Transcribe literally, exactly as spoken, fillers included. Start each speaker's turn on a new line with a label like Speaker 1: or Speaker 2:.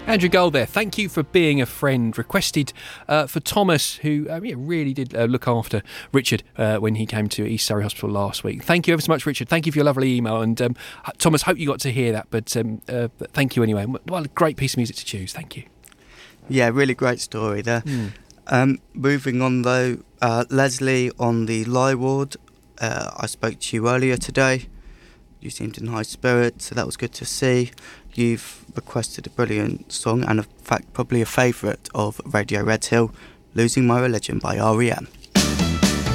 Speaker 1: Andrew Gold there. Thank you for being a friend. Requested uh, for Thomas, who uh, yeah, really did uh, look after Richard uh, when he came to East Surrey Hospital last week. Thank you ever so much, Richard. Thank you for your lovely email. And um, Thomas, hope you got to hear that. But, um, uh, but thank you anyway. Well, a great piece of music to choose. Thank you.
Speaker 2: Yeah, really great story there. Mm. Um, moving on though, uh, Leslie on the Lie ward. Uh, I spoke to you earlier today. You seemed in high spirits, so that was good to see. You've requested a brilliant song, and in fact probably a favourite of Radio Redhill, Losing My Religion by R E M.